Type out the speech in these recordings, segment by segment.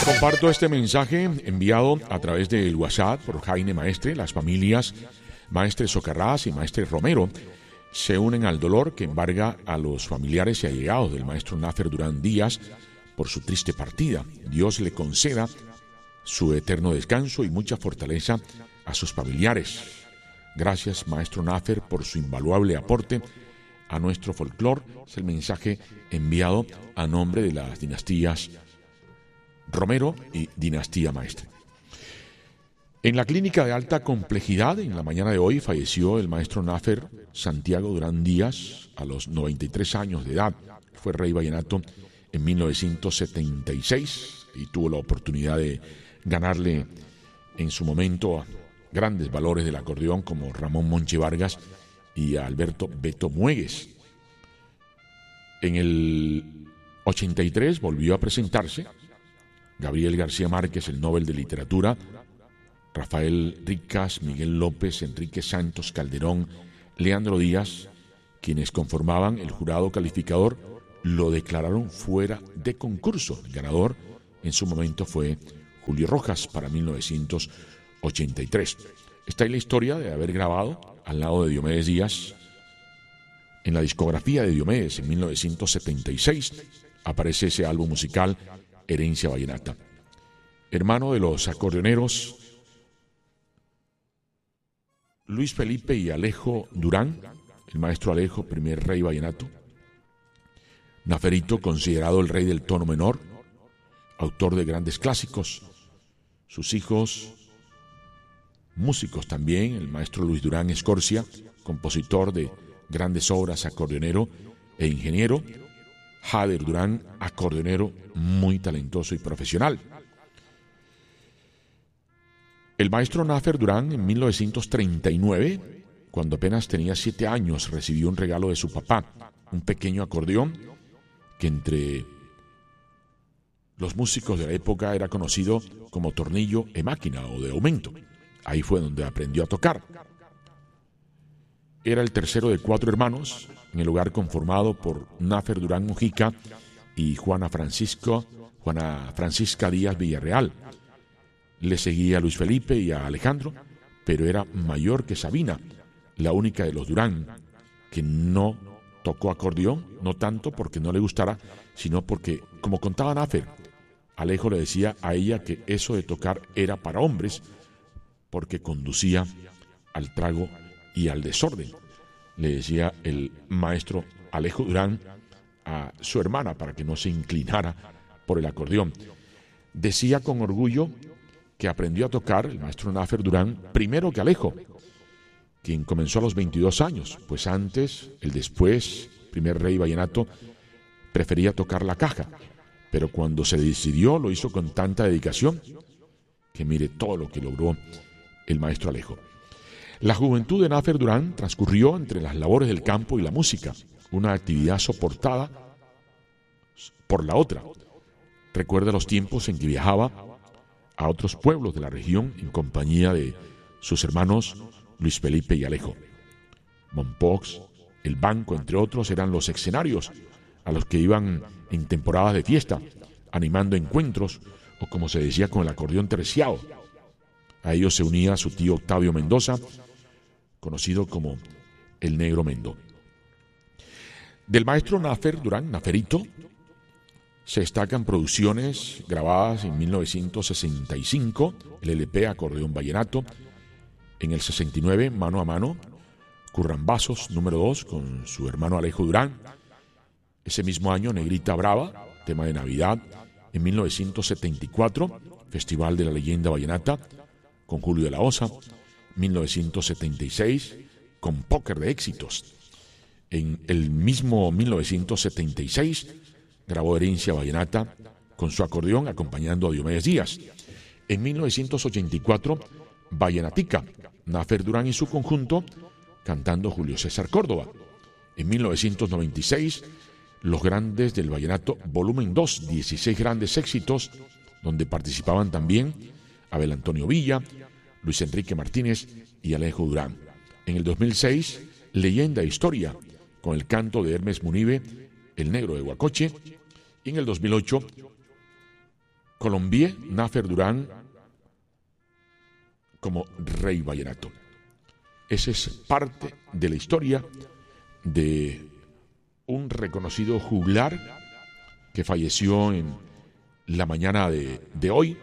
Comparto este mensaje enviado a través del WhatsApp por Jaime Maestre. Las familias Maestre Socarrás y Maestre Romero se unen al dolor que embarga a los familiares y allegados del maestro Nafer Durán Díaz por su triste partida. Dios le conceda su eterno descanso y mucha fortaleza a sus familiares. Gracias, maestro Nafer, por su invaluable aporte a nuestro folclore. Es el mensaje enviado a nombre de las dinastías Romero y dinastía Maestre. En la clínica de alta complejidad, en la mañana de hoy, falleció el maestro Nafer Santiago Durán Díaz a los 93 años de edad. Fue rey vallenato en 1976 y tuvo la oportunidad de ganarle en su momento a grandes valores del acordeón como Ramón Monche Vargas y a Alberto Beto Muegues. En el 83 volvió a presentarse Gabriel García Márquez, el Nobel de Literatura, Rafael Ricas, Miguel López, Enrique Santos Calderón, Leandro Díaz, quienes conformaban el jurado calificador, lo declararon fuera de concurso. El ganador en su momento fue Julio Rojas para 1983. Esta es la historia de haber grabado al lado de Diomedes Díaz. En la discografía de Diomedes en 1976 aparece ese álbum musical Herencia Vallenata. Hermano de los acordeoneros Luis Felipe y Alejo Durán, el maestro Alejo, primer rey vallenato. Naferito, considerado el rey del tono menor, autor de grandes clásicos. Sus hijos, músicos también, el maestro Luis Durán Escorcia, compositor de grandes obras, acordeonero e ingeniero. Jader Durán, acordeonero muy talentoso y profesional. El maestro Nafer Durán, en 1939, cuando apenas tenía 7 años, recibió un regalo de su papá, un pequeño acordeón que entre los músicos de la época era conocido como tornillo e máquina o de aumento. Ahí fue donde aprendió a tocar. Era el tercero de 4 hermanos, en el hogar conformado por Nafer Durán Mujica y Juana Francisca Díaz Villarreal. Le seguía a Luis Felipe y a Alejandro, pero era mayor que Sabina, la única de los Durán, que no tocó acordeón, no tanto porque no le gustara, sino porque, como contaba Nafer, Alejo le decía a ella que eso de tocar era para hombres, porque conducía al trago y al desorden. Le decía el maestro Alejo Durán a su hermana para que no se inclinara por el acordeón. Decía con orgullo que aprendió a tocar el maestro Nafer Durán primero que Alejo, quien comenzó a los 22 años, pues antes, el después, primer rey vallenato, prefería tocar la caja, pero cuando se decidió lo hizo con tanta dedicación que mire todo lo que logró el maestro Alejo. La juventud de Nafer Durán transcurrió entre las labores del campo y la música, una actividad soportada por la otra. Recuerda los tiempos en que viajaba a otros pueblos de la región en compañía de sus hermanos Luis Felipe y Alejo. Mompox, el Banco, entre otros, eran los escenarios a los que iban en temporadas de fiesta, animando encuentros o, como se decía, con el acordeón terciado. A ellos se unía su tío Octavio Mendoza, conocido como el Negro Mendo. Del maestro Nafer Durán, Naferito, se destacan producciones grabadas en 1965, el LP Acordeón Vallenato, en el 69, Mano a Mano, Currambazos número 2 con su hermano Alejo Durán. Ese mismo año, Negrita Brava, tema de Navidad. En 1974, Festival de la Leyenda Vallenata, con Julio de la Osa. 1976, con Póker de Éxitos. En el mismo 1976, grabó Herencia Vallenata con su acordeón acompañando a Diomedes Díaz. En 1984, Vallenatica, Nafer Durán y su conjunto, cantando Julio César Córdoba. En 1996, Los Grandes del Vallenato, volumen 2, 16 grandes éxitos, donde participaban también Abel Antonio Villa, Luis Enrique Martínez y Alejo Durán. En el 2006, Leyenda e Historia, con el canto de Hermes Munive, El Negro de Huacoche. Y en el 2008, Colombier Nafer Durán como rey vallenato. Esa es parte de la historia de un reconocido juglar que falleció en la mañana de hoy.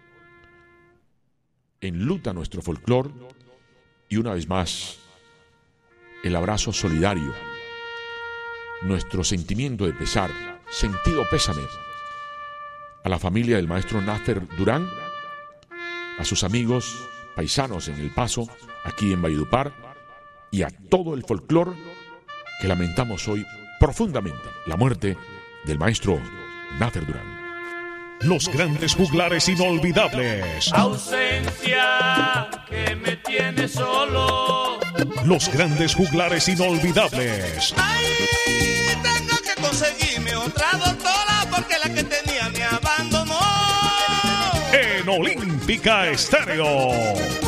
Enluta nuestro folclor y una vez más el abrazo solidario, nuestro sentimiento de pesar, sentido pésame a la familia del maestro Nafer Durán, a sus amigos paisanos en El Paso, aquí en Valledupar, y a todo el folclor que lamentamos hoy profundamente la muerte del maestro Nafer Durán. Los grandes juglares inolvidables. Ausencia que me tiene solo. Los grandes juglares inolvidables. Ay, tengo que conseguirme otra doctora porque la que tenía me abandonó. En Olímpica Estéreo.